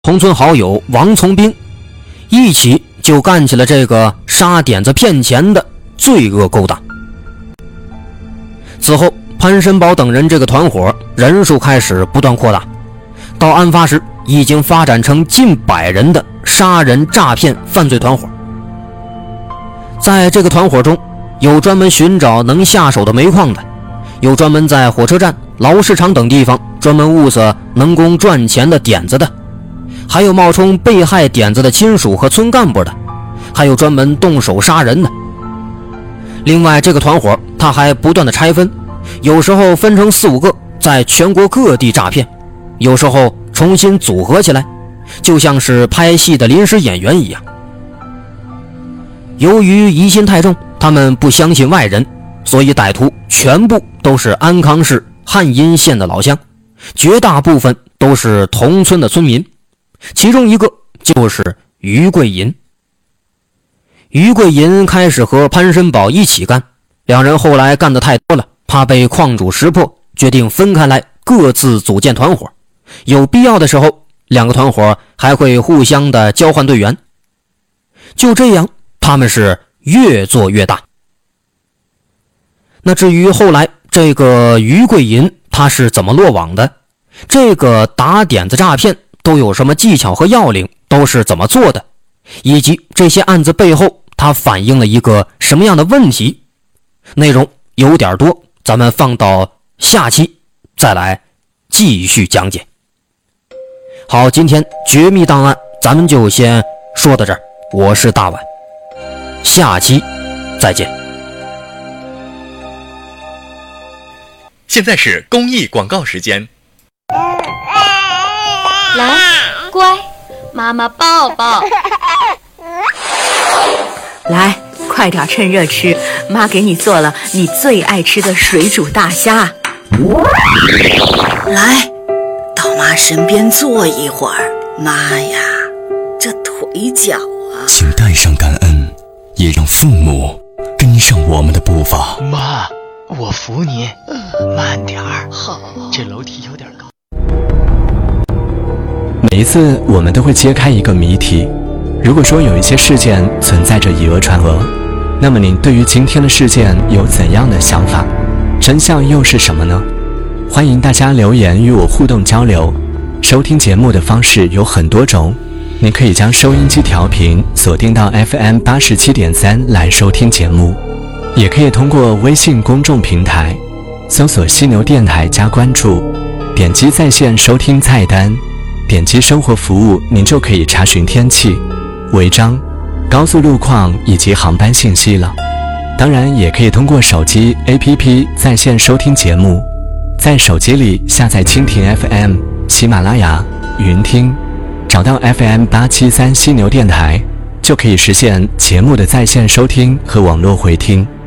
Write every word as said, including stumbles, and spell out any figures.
同村好友王从兵，一起就干起了这个杀点子骗钱的罪恶勾当。此后潘申宝等人这个团伙人数开始不断扩大，到案发时已经发展成近百人的杀人诈骗犯罪团伙。在这个团伙中，有专门寻找能下手的煤矿的，有专门在火车站、劳市场等地方专门物色能工赚钱的点子的，还有冒充被害点子的亲属和村干部的，还有专门动手杀人的。另外这个团伙他还不断的拆分，有时候分成四五个在全国各地诈骗，有时候重新组合起来，就像是拍戏的临时演员一样。由于疑心太重，他们不相信外人，所以歹徒全部都是安康市汉阴县的老乡，绝大部分都是同村的村民，其中一个就是于桂银。于桂银开始和潘申宝一起干，两人后来干得太多了，怕被矿主识破，决定分开来各自组建团伙，有必要的时候两个团伙还会互相的交换队员。就这样他们是越做越大。那至于后来这个于桂银他是怎么落网的，这个打点子诈骗都有什么技巧和要领，都是怎么做的，以及这些案子背后它反映了一个什么样的问题，内容有点多，咱们放到下期再来继续讲解。好，今天绝密档案咱们就先说到这儿，我是大碗，下期再见。 现在是公益广告时间。 来，乖，妈妈抱抱。 来，快点趁热吃，妈给你做了你最爱吃的水煮大虾。 来，到妈身边坐一会儿。妈呀，这腿脚啊！ 请带上感恩，也让父母跟上我们的步伐。 妈，我扶你，慢点儿。好，这楼梯有点高。 每一次我们都会揭开一个谜题，如果说有一些事件存在着以讹传讹，那么您对于今天的事件有怎样的想法？真相又是什么呢？欢迎大家留言与我互动交流。收听节目的方式有很多种，您可以将收音机调频锁定到 F M 八十七点三 来收听节目，也可以通过微信公众平台搜索犀牛电台加关注，点击在线收听菜单，点击生活服务，您就可以查询天气、违章、高速路况以及航班信息了。当然也可以通过手机 A P P 在线收听节目，在手机里下载蜻蜓 F M、 喜马拉雅、云听，找到 F M 八七三犀牛电台，就可以实现节目的在线收听和网络回听。